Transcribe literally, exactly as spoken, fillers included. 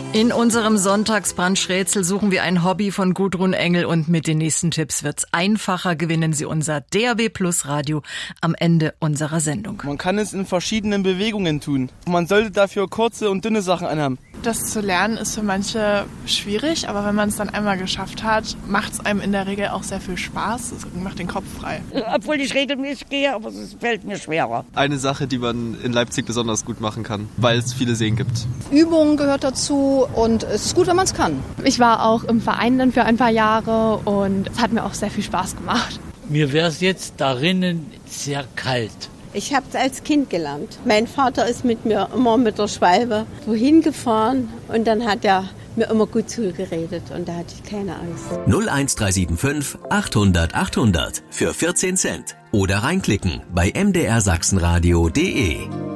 In unserem Sonntagsbrunch-Rätsel suchen wir ein Hobby von Gudrun Engel und mit den nächsten Tipps wird's einfacher. Gewinnen Sie unser D A B Plus Radio am Ende unserer Sendung. Man kann es in verschiedenen Bewegungen tun. Man sollte dafür kurze und dünne Sachen anhaben. Das zu lernen ist für manche schwierig, aber wenn man es dann einmal geschafft hat, macht es einem in der Regel auch sehr viel Spaß. Es macht den Kopf frei. Obwohl ich regelmäßig gehe, aber es fällt mir schwerer. Eine Sache, die man in Leipzig besonders gut machen kann, weil es viele Seen gibt. Übung gehört dazu und es ist gut, wenn man es kann. Ich war auch im Verein dann für ein paar Jahre und es hat mir auch sehr viel Spaß gemacht. Mir wäre es jetzt darinnen sehr kalt. Ich habe es als Kind gelernt. Mein Vater ist mit mir immer mit der Schwalbe wohin gefahren und dann hat er mir immer gut zugeredet und da hatte ich keine Angst. null eins drei sieben fünf achthundert achthundert für vierzehn Cent oder reinklicken bei m d r sachsenradio punkt d e.